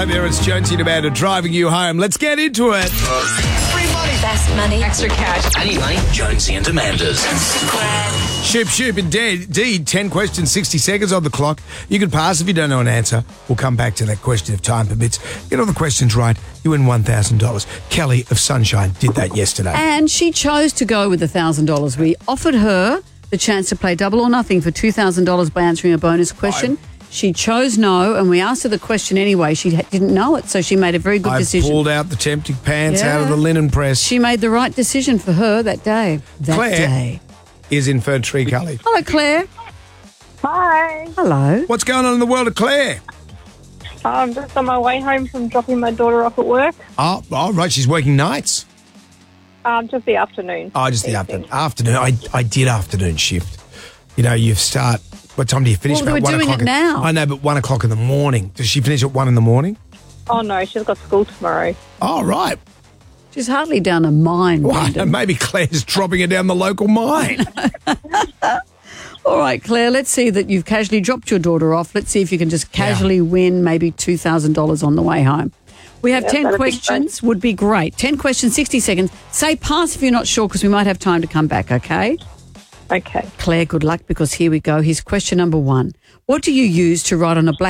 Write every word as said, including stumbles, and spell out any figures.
Hi there, it's Jonesy and Amanda driving you home. Let's get into it. Free money. Best money. Extra cash. Any money? Jonesy and Amanda's. Shoop, shoop, indeed. indeed. ten questions, sixty seconds on the clock. You can pass if you don't know an answer. We'll come back to that question if time permits. Get all the questions right, you win one thousand dollars. Kelly of Sunshine did that yesterday. And she chose to go with one thousand dollars. We offered her the chance to play double or nothing for two thousand dollars by answering a bonus question. I, she chose no, and we asked her the question anyway. She didn't know it, so she made a very good I decision. pulled out the tempting pants Yeah. out of the linen press. She made the right decision for her that day. That Claire day. is in Fern Tree Gully. Hello, Claire. Hi. Hello. What's going on in the world of Claire? I'm just on my way home from dropping my daughter off at work. Oh, oh right, she's working nights. Um, just the afternoon. Oh, just the Evening. afternoon. Afternoon. I, I did afternoon shift. You know, you start. What time do you finish? Well, About we're one doing o'clock it now. I know, but one o'clock in the morning. Does she finish at one in the morning? Oh, no, she's got school tomorrow. Oh, right. She's hardly down a mine. Well, Wyndham. maybe Claire's dropping her down the local mine. All right, Claire, let's see that you've casually dropped your daughter off. Let's see if you can just casually Yeah. win maybe two thousand dollars on the way home. We have Yeah, ten that'd be questions. Would be great. ten questions, sixty seconds. Say pass if you're not sure because we might have time to come back, okay? Okay. Claire, good luck because here we go. Here's question number one. What do you use to write on a black